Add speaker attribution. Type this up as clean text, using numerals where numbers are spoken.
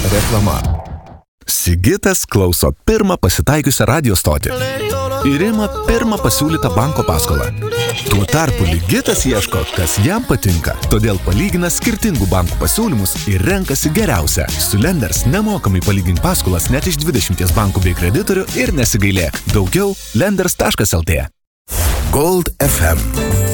Speaker 1: Reklama. Sigitas klauso pirmą pasitaikiusią radio stotį ir ima pirmą pasiūlytą banko paskolą. Tuo tarpu Ligitas ieško, kas jam patinka, todėl palygina skirtingų bankų pasiūlymus ir renkasi geriausią. Su Lenders nemokamai palygink paskolas net iš 20 bankų bei kreditorių ir nesigailėk. Daugiau lenders.lt. Gold FM.